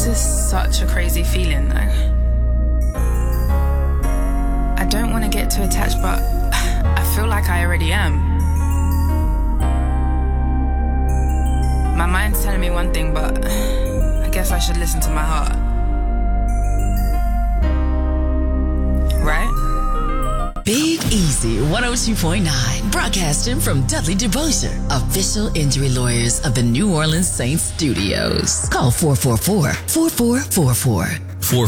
This is such a crazy feeling, though. I don't want to get too attached, but I feel like I already am. My mind's telling me one thing, but I guess I should listen to my heart. Right? Big Easy 102.9, broadcasting from Dudley DeBosier, official injury lawyers of the New Orleans Saints Studios. Call 444-4444.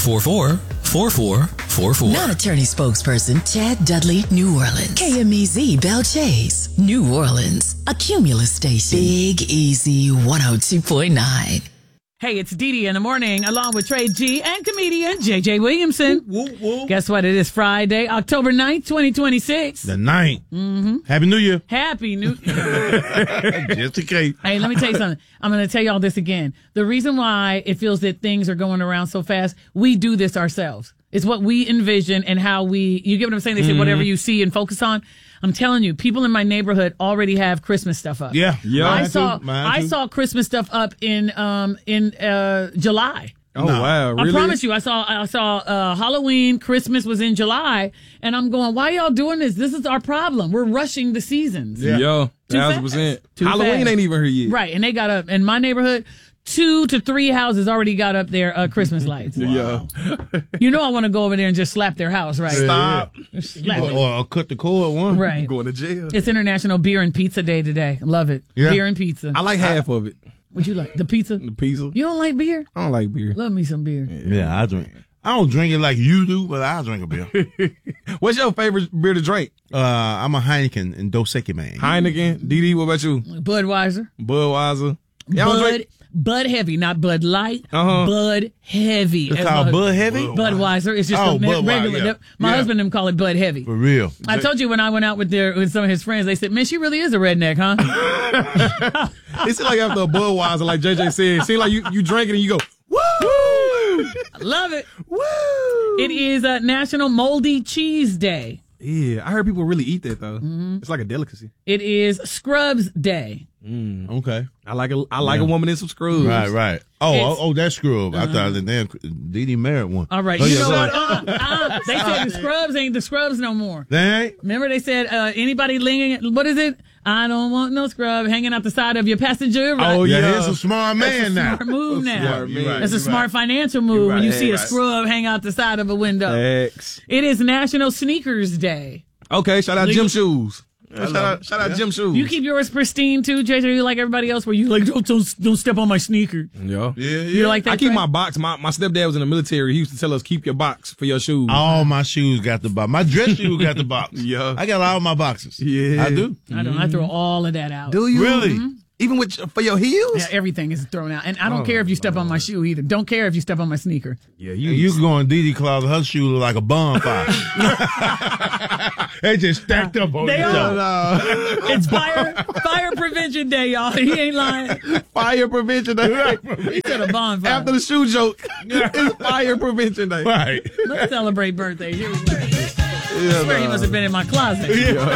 444-4444. Non-attorney spokesperson Chad Dudley, New Orleans. KMEZ Belle Chase, New Orleans. A Cumulus station. Big Easy 102.9. Hey, it's Dee Dee in the morning, along with Trey G and comedian JJ Williamson. Woo, woo. Guess what? It is Friday, October 9th, 2026. The 9th. Mm-hmm. Happy New Year. Happy New Year. Just in case. Hey, let me tell you something. I'm going to tell y'all this again. The reason why it feels that things are going around so fast, we do this ourselves. It's what we envision and how you get what I'm saying? They say whatever you see and focus on. I'm telling you, people in my neighborhood already have Christmas stuff up. Yeah. I saw Christmas stuff up in July. Oh, wow. Really? I promise you, I saw Halloween, Christmas was in July, and I'm going, why y'all doing this? This is our problem. We're rushing the seasons. Yeah. Yo, 1,000%. Halloween ain't even here yet. Right, and they got up, in my neighborhood, 2 to 3 houses already got up their Christmas lights. Wow. You know I want to go over there and just slap their house, right? Stop. Slap it. Or cut the cord one. Right. Going to jail. It's International Beer and Pizza Day today. Love it. Yeah. Beer and pizza. I like half of it. What you like? The pizza? The pizza. You don't like beer? I don't like beer. Love me some beer. Yeah, I drink. I don't drink it like you do, but I drink a beer. What's your favorite beer to drink? I'm a Heineken and Dos Equis man. Heineken. Dee Dee, what about you? Budweiser. Budweiser. Y'all drink? Bud Heavy, not Bud Light. Uh-huh. Bud Heavy. It's called Bud Heavy? Budweiser. It's just Budweiser, regular. yeah. My Yeah. husband and them call it Bud Heavy. For real. I told you when I went out with some of his friends, they said, man, she really is a redneck, huh? It seems like after a Budweiser, like JJ said, it seems like you drink it and you go, woo! I love it. Woo! It is National Moldy Cheese Day. Yeah, I heard people really eat that, though. Mm-hmm. It's like a delicacy. It is Scrubs Day. Okay. I like a woman in some scrubs. Right. Oh, that's scrub. I thought the damn Dee Dee married one. All right. Oh, You yeah, know sorry. what? They said the Scrubs ain't the Scrubs no more. They ain't? Remember they said anybody lingering, what is it? I don't want no scrub hanging out the side of your passenger. Right? Oh, Yeah, yeah. he's a smart man now. Smart move now. Smart man. Right, It's a you're smart right. financial move when you see a right. scrub hang out the side of a window. X. It is National Sneakers Day. Okay, shout out Legal- Gym Shoes. Shout out Gym Shoes. You keep yours pristine too, JJ. You like everybody else? Where you like don't step on my sneaker. Yeah. You like that? I keep Trey? my box. My stepdad was in the military. He used to tell us, keep your box for your shoes. All my shoes got the box. My dress shoes got the box. Yeah. I got all my boxes. Yeah. I do. I don't. I throw all of that out. Do you? Really? Even for your heels? Yeah, everything is thrown out, and I don't care if you step on my shoe either. Don't care if you step on my sneaker. Yeah, You can go in Dee Dee closet. Her shoes look like a bonfire. They just stacked up on They each are. other. It's fire prevention day, y'all. He ain't lying. Fire prevention day. He said a bonfire. After the shoe joke, it's fire prevention day. Right. Let's celebrate birthdays. Here we go. I swear he must have been in my closet.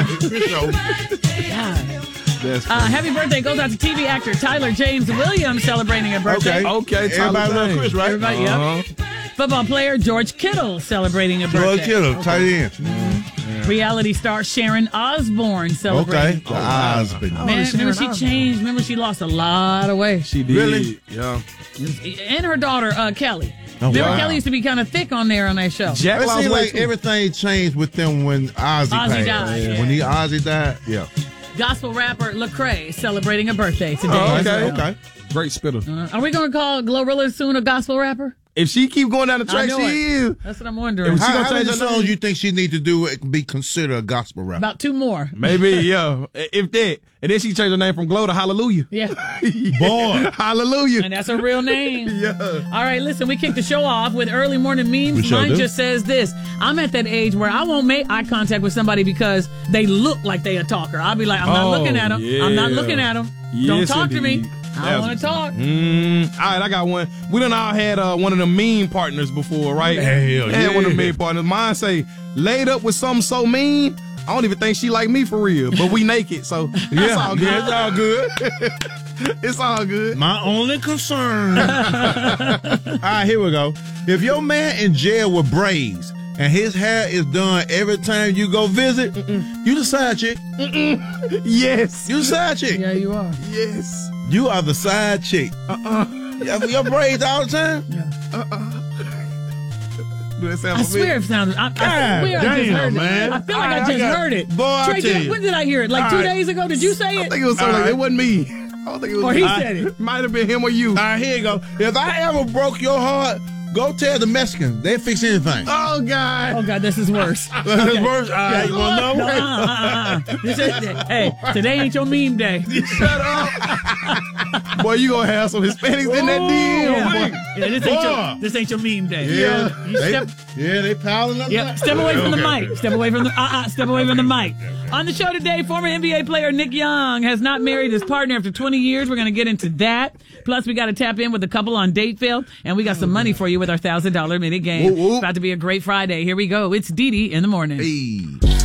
God. Happy birthday goes out to TV actor Tyler James Williams celebrating a birthday. Okay, Everybody love Chris, right? Everybody, yep. Football player George Kittle celebrating a birthday. George Kittle, tight end. Reality star Sharon Osbourne celebrating. Okay. The husband. Man, remember she changed. Remember she lost a lot of weight. She did. Really? Yeah. And her daughter, Kelly. Oh, Remember wow. Kelly used to be kind of thick on there on that show. Jack It lost seems weight like too. everything changed with them when Ozzy passed. died, yeah. When Ozzy died, yeah. Gospel rapper Lecrae celebrating a birthday today. Oh, as okay, well. okay. Great spitter. Are we going to call Glorilla soon a gospel rapper? If she keep going down the I track, know she it. is. That's what I'm wondering. If she gonna How change many her songs name? you think she need to do to be considered a gospel rapper? About 2 more. Maybe, yeah. If that. And then she changed her name from Glow to Hallelujah. Yeah. Boy. Hallelujah. And that's her real name. Yeah. All right, listen, we kicked the show off with early morning memes. We sure Mine do. just says this. I'm at that age where I won't make eye contact with somebody because they look like they a talker. I'll be like, I'm not looking at them. I'm not looking at them. Don't Yes, talk to me. indeed. I don't want to talk. All right, I got one. We done all had one of the meme partners before, right? Hell Had one of the yeah. meme partners. Mine say, laid up with something so mean, I don't even think she like me for real. But we naked, so that's all good. Yeah, it's all good. It's all good. My only concern. All right, here we go. If your man in jail with braids and his hair is done every time you go visit, you the side chick. Yes. You the side chick. Yeah, you are. Yes. You are the side chick. Your braids all the time? Do that sound I familiar? swear it sounded. I swear I just damn, heard man. it. I feel like I just heard it. Boy, I Trey, tell you. when did I hear it? Like 2 days ago? Did you say I it? think it was something like All right. it wasn't me. I don't think it was Or me. he said it. Might have been him or you. All right, here you go. If I ever broke your heart, go tell the Mexicans. They fix anything. Oh, God. Oh God, this is worse. That's worse. All right, you want to know? No, This is- hey, today ain't your meme day. Shut up. Boy, you going to have some Hispanics in that DM. Yeah, boy. yeah, this ain't your meme day. Yeah. You step, They piling up. yeah, step away from the mic. Step away from the step away from the mic. On the show today, former NBA player Nick Young has not married his partner after 20 years. We're going to get into that. Plus, we got to tap in with a couple on Dateville, and we got some money for you with our $1,000 minute game. Whoop, whoop. About to be a great Friday. Here we go. It's Dee Dee in the morning. Hey.